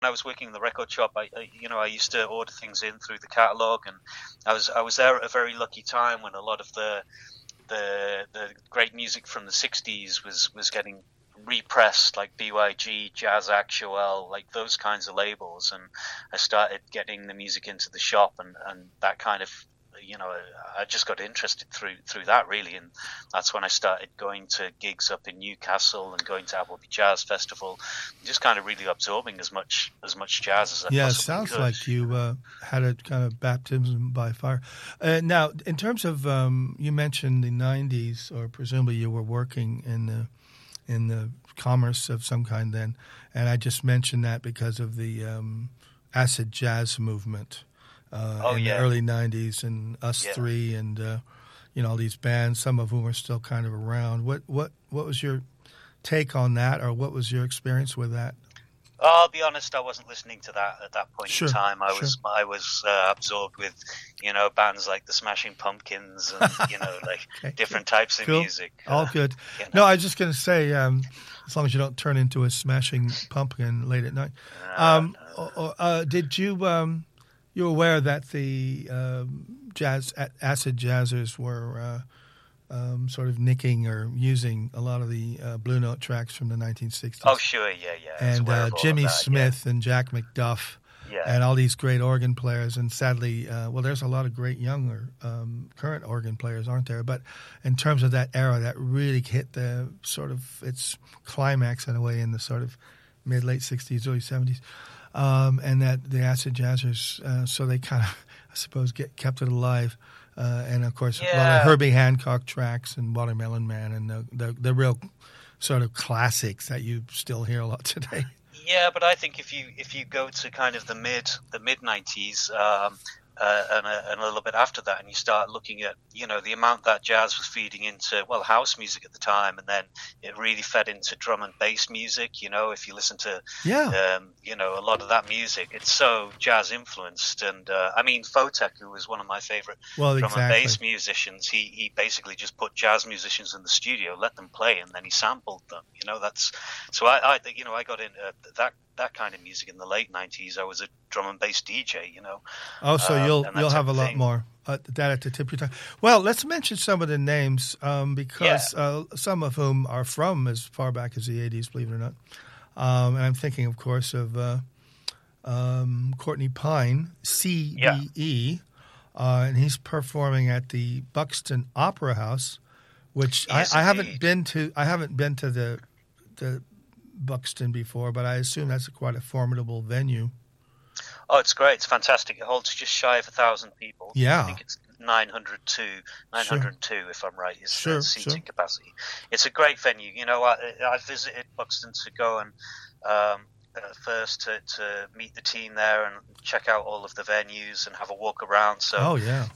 I was working in the record shop, I used to order things in through the catalog, and I was there at a very lucky time when a lot of the great music from the '60s was getting repressed, like BYG, Jazz Actual, like those kinds of labels, and I started getting the music into the shop, and that kind of, I just got interested through that, really, and that's when I started going to gigs up in Newcastle and going to Appleby Jazz Festival, just kind of really absorbing as much jazz as I Yeah, it possibly sounds could. like you had a kind of baptism by fire. Now, in terms of you mentioned the '90s, or presumably you were working in the commerce of some kind then, and I just mentioned that because of the acid jazz movement. The early '90s, and Us Three, and all these bands, some of whom are still kind of around. What was your take on that, or what was your experience with that? I'll be honest, I wasn't listening to that at that point Sure, in time. I sure. was absorbed with bands like the Smashing Pumpkins and like Okay, different types of cool. music. All good. No, I was just going to say, as long as you don't turn into a Smashing Pumpkin late at night. Did you? You're aware that the acid jazzers were sort of nicking or using a lot of the Blue Note tracks from the 1960s. Oh, sure, yeah. And Jimmy Smith and Jack McDuff, and all these great organ players. And sadly, there's a lot of great younger current organ players, aren't there? But in terms of that era, that really hit the sort of its climax in a way in the sort of mid-late 60s, early 70s. And that the acid jazzers, so they kind of, I suppose, kept it alive. And, of course, a lot of Herbie Hancock tracks and Watermelon Man and the real sort of classics that you still hear a lot today. Yeah, but I think if you go to kind of the mid '90s, and a little bit after that, and you start looking at the amount that jazz was feeding into house music at the time, and then it really fed into drum and bass music. If you listen to a lot of that music, it's so jazz influenced. And I mean, Fotek, who was one of my favorite drum and bass musicians, he basically just put jazz musicians in the studio, let them play, and then he sampled them. That's so I got into that kind of music in the late '90s. I was a drum and bass DJ, Oh, so you'll have a lot more that at the tip of your tongue. Well, let's mention some of the names because some of whom are from as far back as the '80s, believe it or not. And I'm thinking, of course, of Courtney Pine, CBE, and he's performing at the Buxton Opera House, which I haven't been to. I haven't been to the Buxton before, but I assume that's quite a formidable venue. Oh, it's great. It's fantastic. It holds just shy of 1,000 people. Yeah. I think it's 902, if I'm right, is the seating capacity. It's a great venue. I visited Buxton to go and first to meet the team there and check out all of the venues and have a walk around. So,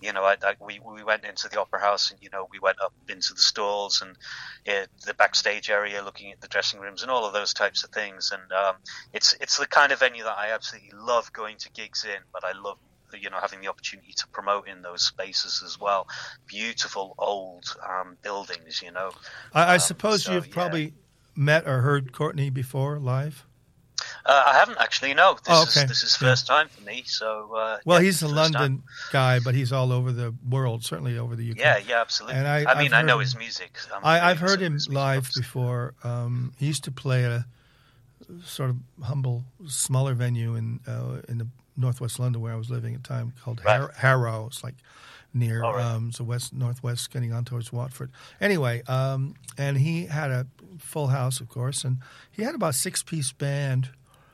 we went into the Opera House and, we went up into the stalls and the backstage area looking at the dressing rooms and all of those types of things. And it's the kind of venue that I absolutely love going to gigs in, but I love having the opportunity to promote in those spaces as well. Beautiful old buildings, I suppose you've probably met or heard Courtney before live? I haven't actually, no. This is first time for me. So, he's a London guy, but he's all over the world, certainly over the UK. Yeah, absolutely. And I know his music. I've heard him live before. He used to play at a sort of humble, smaller venue in the northwest London where I was living at the time called Harrow. It's like near the northwest, getting on towards Watford. Anyway, and he had a full house, of course, and he had about a 6-piece band.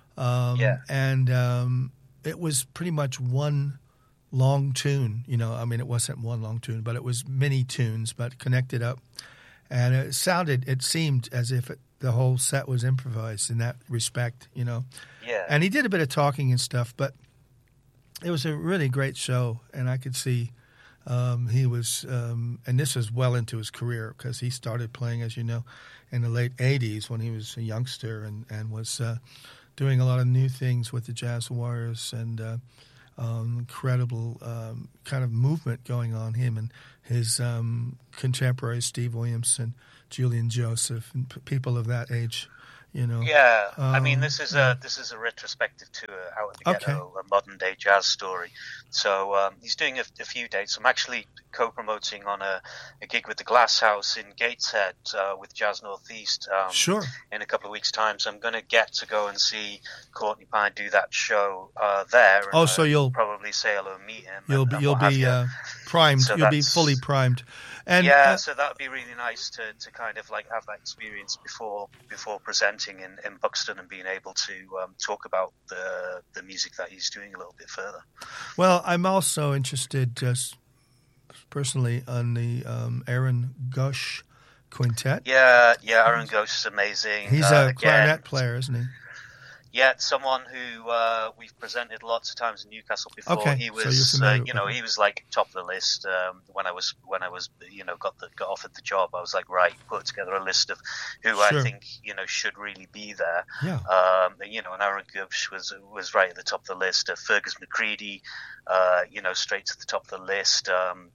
And it was pretty much one long tune. It wasn't one long tune, but it was many tunes, but connected up. And it seemed as if the whole set was improvised in that respect, Yeah. And he did a bit of talking and stuff, but it was a really great show, and I could see he was, and this was well into his career because he started playing, as you know, in the late '80s when he was a youngster and was doing a lot of new things with the Jazz Warriors and incredible kind of movement going on. Him and his contemporaries, Steve Williamson, Julian Joseph, and people of that age, Yeah, I mean, this is a retrospective tour out of the ghetto, a modern day jazz story. So he's doing a few dates. I'm actually co-promoting on a gig with the Glass House in Gateshead with Jazz Northeast. In a couple of weeks' time. So I'm going to get to go and see Courtney Pine do that show there. And, so you'll probably say hello and meet him. You'll be primed. So you'll be fully primed. And so that would be really nice to kind of like have that experience before presenting in Buxton and being able to talk about the music that he's doing a little bit further. Well, I'm also interested just personally on the Aaron Ghosh Quintet. Yeah, Aaron Ghosh is amazing. He's a clarinet player, isn't he? Yeah, someone who we've presented lots of times in Newcastle before. Okay, He was, he was like top of the list when I was got offered the job. I was like, right, put together a list of who I think should really be there. Yeah. And Aaron Ghosh was right at the top of the list. Fergus McCready, straight to the top of the list.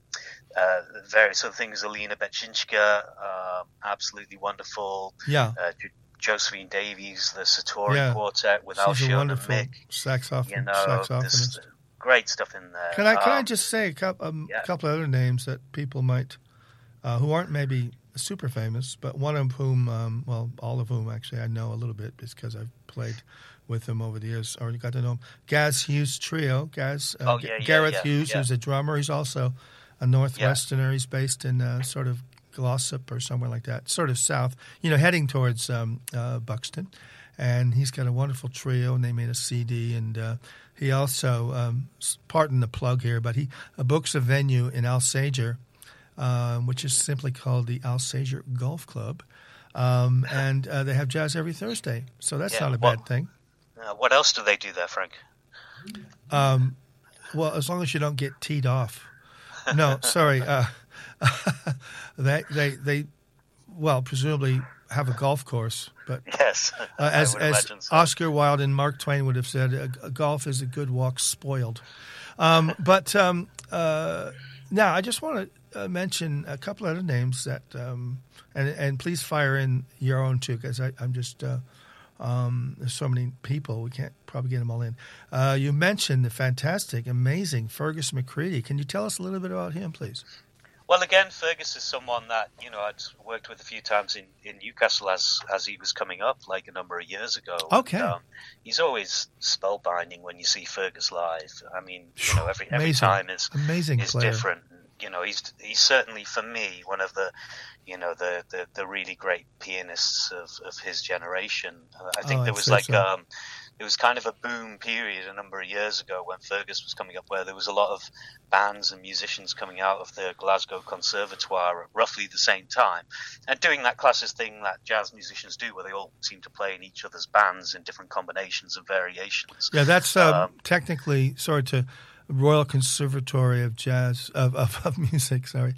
Various other things. Alina Bechinska, absolutely wonderful. Yeah. Josephine Davies, the Satori Quartet with Alshon and Mick. Saxophonist. Great stuff in there. Can I just say a couple of other names that people might, who aren't maybe super famous, but one of whom, all of whom actually I know a little bit because I've played with them over the years, or got to know him. Gaz Hughes Trio. Gareth Hughes, who's a drummer. He's also a Northwesterner. He's based in sort of Glossop or somewhere like that, sort of south, heading towards Buxton. And he's got a wonderful trio, and they made a CD. And he also, pardon the plug here, but he books a venue in Alsager, which is simply called the Alsager Golf Club. And they have jazz every Thursday. So that's not a bad thing. What else do they do there, Frank? Well, as long as you don't get teed off. No, sorry. They presumably have a golf course, but yes, as Oscar Wilde and Mark Twain would have said, golf is a good walk spoiled. Now I just want to mention a couple other names that, and please fire in your own too, because I'm just there's so many people we can't probably get them all in. You mentioned the fantastic, amazing Fergus McCready. Can you tell us a little bit about him, please? Well, again, Fergus is someone that I'd worked with a few times in Newcastle as he was coming up, like a number of years ago. Okay, and, he's always spellbinding when you see Fergus live. I mean, every time is different. He's certainly for me one of the really great pianists of his generation. I think there was it was kind of a boom period a number of years ago when Fergus was coming up, where there was a lot of bands and musicians coming out of the Glasgow Conservatoire at roughly the same time, and doing that classic thing that jazz musicians do, where they all seem to play in each other's bands in different combinations and variations. Yeah, that's technically, Royal Conservatory of Jazz of Music. Sorry,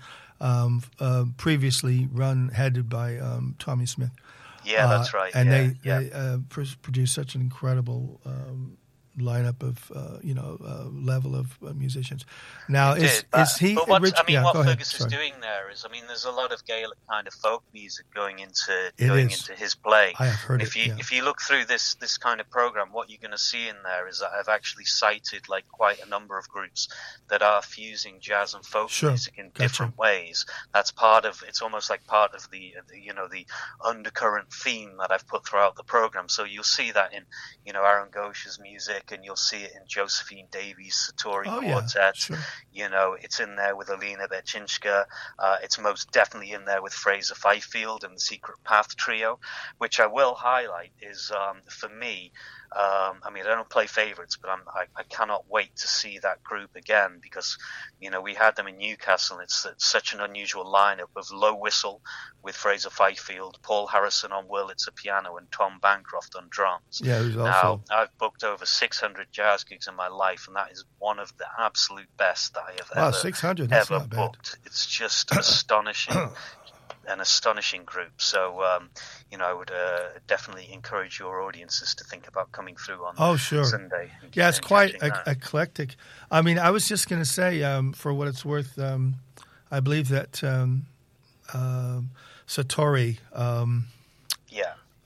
previously headed by Tommy Smith. Yeah, that's right. And they produce such an incredible lineup of level of musicians. Now what Fergus is doing there is, there's a lot of Gaelic kind of folk music going into his playing. I have heard If you look through this kind of program, what you're going to see in there is that I've actually cited like quite a number of groups that are fusing jazz and folk music in different ways. That's it's almost like part of the undercurrent theme that I've put throughout the program. So you'll see that in Aaron Ghosh's music, and you'll see it in Josephine Davies' Satori Quartet. Sure. It's in there with Alina Bechinska. It's most definitely in there with Fraser Fifield and the Secret Path Trio, which I will highlight is, for me, I don't play favorites, but I cannot wait to see that group again, because, we had them in Newcastle. It's such an unusual lineup of Low Whistle with Fraser Fifield, Paul Harrison on Wurlitzer piano, and Tom Bancroft on drums. Yeah, who's also... Now, I've booked over 600 jazz gigs in my life, and that is one of the absolute best that I have ever booked. It's just astonishing. An astonishing group. So, I would definitely encourage your audiences to think about coming through on Sunday. Yeah, it's quite eclectic. I was just going to say, for what it's worth, I believe that Satori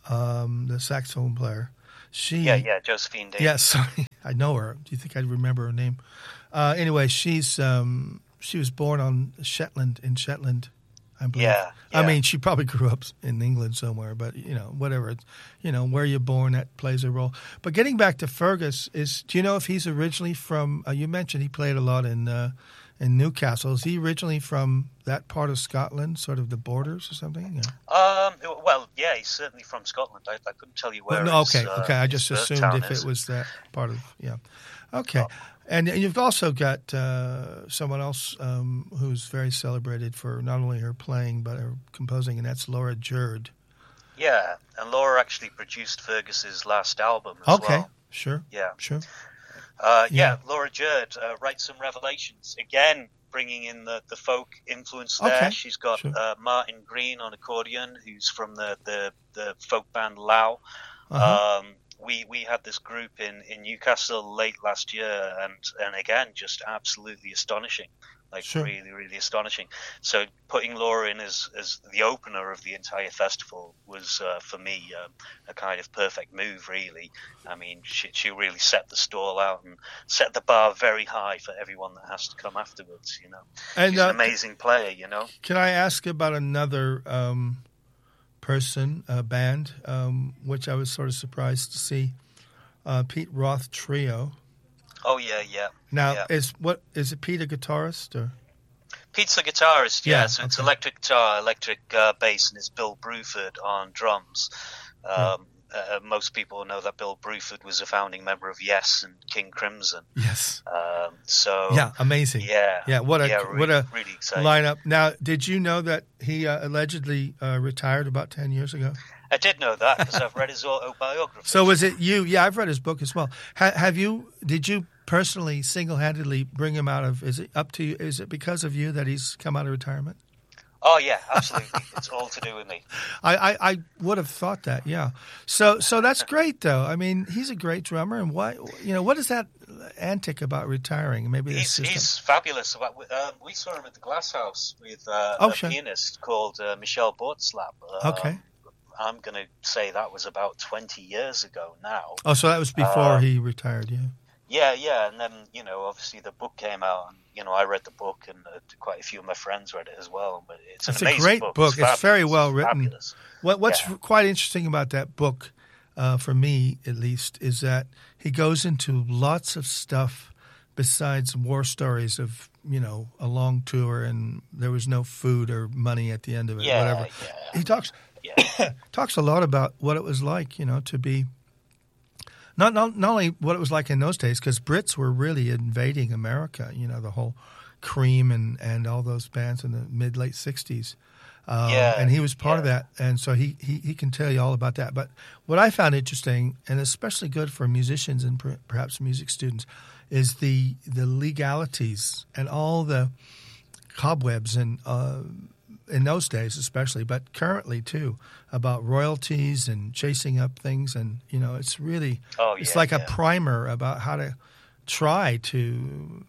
the saxophone player. Josephine Davy. Yeah, sorry, I know her. Do you think I'd remember her name? Anyway, she was born on Shetland, I believe. Yeah. I mean, she probably grew up in England somewhere, but, whatever. Where you're born, that plays a role. But getting back to Fergus, do you know if he's originally from, you mentioned he played a lot in Newcastle. Is he originally from that part of Scotland, sort of the borders or something? Yeah. Well, yeah, he's certainly from Scotland. I couldn't tell you where. Okay. I just assumed if it was that part of, yeah. Okay. And you've also got someone else who's very celebrated for not only her playing but her composing, and that's Laura Jerd. Yeah, and Laura actually produced Fergus's last album as well. Okay, sure. Yeah. Sure. Laura Jerd, Write Some Revelations. Again, bringing in the folk influence there. Okay, She's got sure. Martin Green on accordion, who's from the folk band Lau. Uh-huh. We had this group in Newcastle late last year, and again, just absolutely astonishing, Sure. really, really astonishing. So putting Laura in as the opener of the entire festival was, for me, a kind of perfect move, really. I mean, she really set the stall out and set the bar very high for everyone that has to come afterwards, And she's an amazing player, Can I ask about another band, which I was sort of surprised to see, Pete Roth Trio. Oh yeah. Now, is it Pete a guitarist or? Pete's a guitarist, Yeah, so it's okay. electric guitar, electric bass, and it's Bill Bruford on drums. Most people know that Bill Bruford was a founding member of Yes and King Crimson. Yes. So amazing. Yeah. What a really exciting lineup. Now, did you know that he allegedly retired about 10 years ago? I did know that because I've read his autobiography. So was it you? Yeah, I've read his book as well. Did you personally single-handedly bring him out of? Is it up to you? Is it because of you that he's come out of retirement? Oh yeah, absolutely. It's all to do with me. I would have thought that. Yeah. So that's great though. I mean, he's a great drummer, and what is that antic about retiring? Maybe he's fabulous. We saw him at the Glass House with sure. pianist called Michelle Bortslap. Okay. I'm going to say that was about 20 years ago now. Oh, so that was before he retired, yeah. Yeah, and then, obviously the book came out, and, I read the book, and quite a few of my friends read it as well. But it's an amazing great book. It's very well written. Fabulous. What's quite interesting about that book, for me at least, is that he goes into lots of stuff besides war stories of, a long tour and there was no food or money at the end of it, whatever. Yeah. He talks a lot about what it was like, to be not only what it was like in those days, because Brits were really invading America, the whole Cream and all those bands in the mid-late 60s. And he was part of that, and so he can tell you all about that. But what I found interesting, and especially good for musicians and perhaps music students, is the legalities and all the cobwebs and in those days especially, but currently too, about royalties and chasing up things. And, it's really, it's like a primer about how to try to,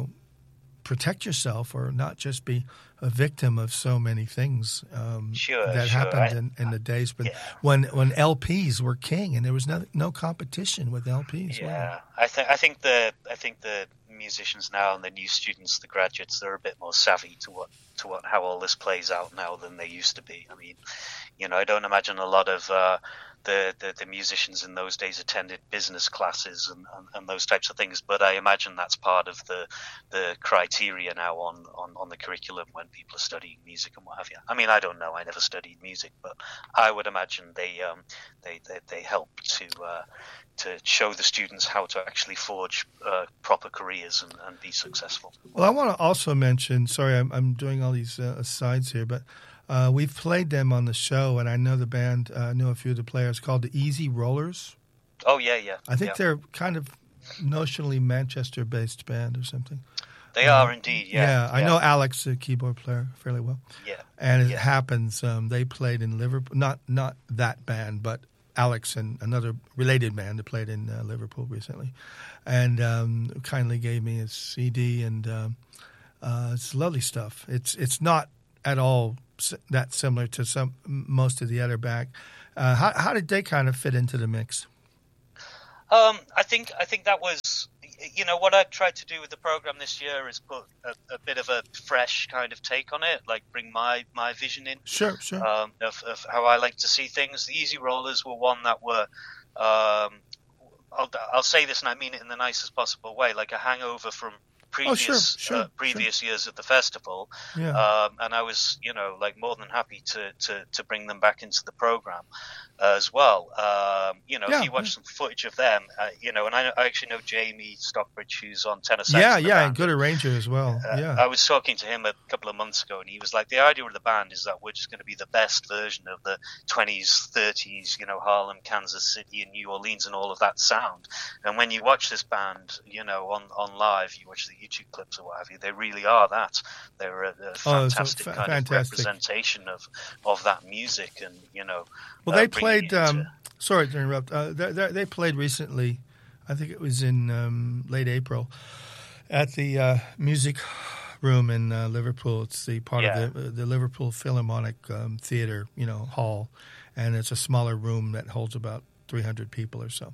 protect yourself or not just be a victim of so many things that happened in the days when LPs were king and there was no competition with LPs. Yeah, wow. I think the musicians now and the new students, the graduates, they're a bit more savvy to how all this plays out now than they used to be. I mean, I don't imagine a lot of the musicians in those days attended business classes and those types of things, but I imagine that's part of the criteria now on the curriculum when people are studying music and what have you. I mean, I don't know, I never studied music, but I would imagine they help to show the students how to actually forge proper careers and be successful. Well, I want to also mention, sorry, I'm doing all these asides here, but we've played them on the show, and I know the band, knew a few of the players, called the Easy Rollers. Oh, yeah. I think they're kind of notionally Manchester-based band or something. They are indeed, yeah. I know Alex, the keyboard player, fairly well. Yeah. And it happens, they played in Liverpool, not that band, but Alex and another related band that played in Liverpool recently, and kindly gave me a CD, and it's lovely stuff. It's not at all that similar to most of the other back. How did they kind of fit into the mix? I think that was, what I've tried to do with the program this year is put a bit of a fresh kind of take on it, like bring my vision in. Sure. Of how I like to see things. The Easy Rollers were one that were, I'll say this and I mean it in the nicest possible way, like a hangover from previous years at the festival. Yeah. And I was, more than happy to bring them back into the program as well. If you watch some footage of them, and I actually know Jamie Stockbridge, who's on tenor sax. Yeah, and good arranger as well. I was talking to him a couple of months ago, and he was like, the idea of the band is that we're just going to be the best version of the 20s, 30s, Harlem, Kansas City, and New Orleans, and all of that sound. And when you watch this band, on live, you watch the YouTube clips or what have you, they really are that. They're a fantastic of representation of that music, and Well, they played. Sorry to interrupt. They played recently. I think it was in late April at the Music Room in Liverpool. It's the part of the Liverpool Philharmonic Theatre, hall, and it's a smaller room that holds about 300 people or so.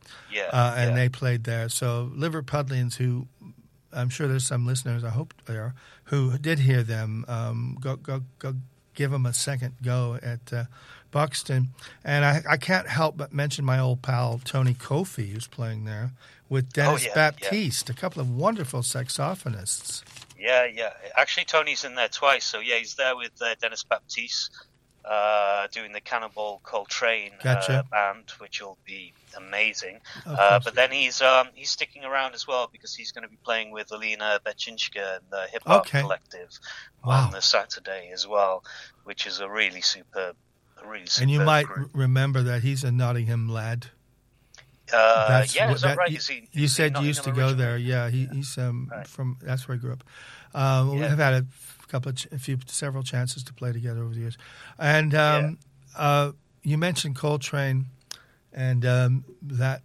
And they played there. So Liverpudlians, who I'm sure there's some listeners, I hope there, who did hear them, go give them a second go at Buxton. And I can't help but mention my old pal Tony Kofi, who's playing there, with Dennis Baptiste, a couple of wonderful saxophonists. Yeah. Actually, Tony's in there twice. So, he's there with Dennis Baptiste doing the Cannonball Coltrane band, which will be amazing. But then he's sticking around as well because he's going to be playing with Alina Bechinska and the Hip Hop Collective on the Saturday as well, which is a really superb and you might group. Remember that he's a Nottingham lad. Is that right? You said you used to go there. Yeah, he's from. That's where he grew up. We have had several chances to play together over the years. And you mentioned Coltrane and that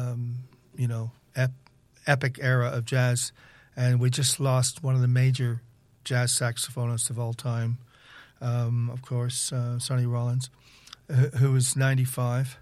epic era of jazz, and we just lost one of the major jazz saxophonists of all time. Of course, Sonny Rollins, who was 95.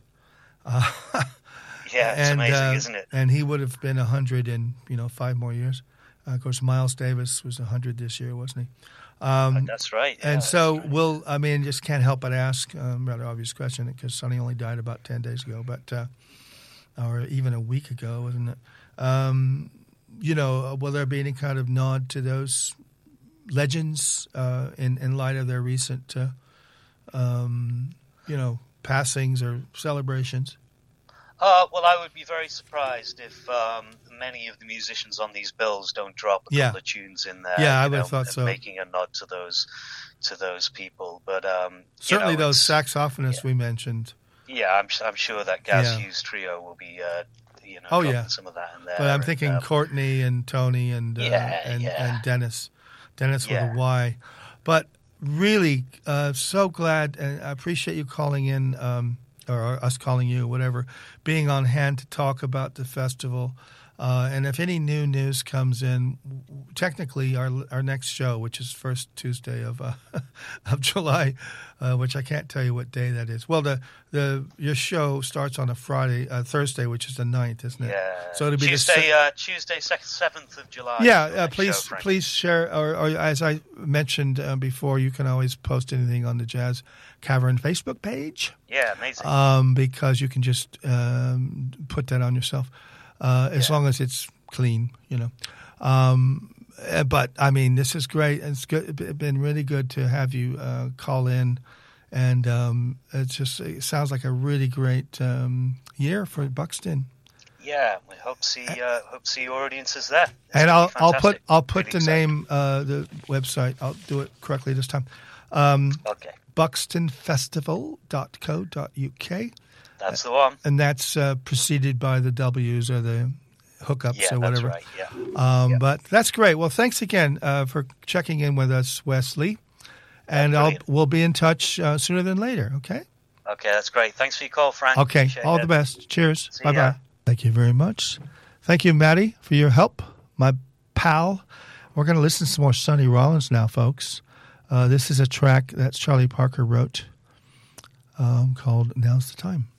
It's amazing, isn't it? And he would have been 100 in 5 more years. Of course, Miles Davis was 100 this year, wasn't he? That's right. And so just can't help but ask, rather obvious question, because Sonny only died about 10 days ago, or even a week ago, wasn't it? Will there be any kind of nod to those legends in light of their recent, passings or celebrations? Well, I would be very surprised if many of the musicians on these bills don't drop a couple of tunes in there. Yeah, I would have thought so. Making a nod to those people, but certainly those saxophonists we mentioned. Yeah, I'm sure that Gaz Hughes trio will be. Dropping some of that in there. But I'm thinking Courtney and Tony and Dennis. Dennis with a Y. But really, so glad, and I appreciate you calling in, or us calling you, whatever, being on hand to talk about the festival. And if any new news comes in, technically our next show, which is first Tuesday of July, which I can't tell you what day that is. Well, your show starts on a Thursday, which is the 9th, isn't it? Yeah. So it'll be Tuesday, 7th of July. Yeah, please share, or as I mentioned before, you can always post anything on the Jazz Cavern Facebook page. Yeah, amazing. Because you can just put that on yourself. As long as it's clean, But, this is great. It's been really good to have you call in. And it sounds like a really great year for Buxton. Yeah, we hope to see your audiences there. And I'll put the name, the website. I'll do it correctly this time. Okay. buxtonfestival.co.uk. That's the one. And that's preceded by the W's or the hookups or whatever. That's right, yeah. But that's great. Well, thanks again for checking in with us, Wesley. And we'll be in touch sooner than later, okay? Okay, that's great. Thanks for your call, Frank. Okay, Appreciate all it. the best. Cheers. See Bye-bye. ya. Thank you very much. Thank you, Maddie, for your help, my pal. We're going to listen to some more Sonny Rollins now, folks. This is a track that Charlie Parker wrote called Now's the Time.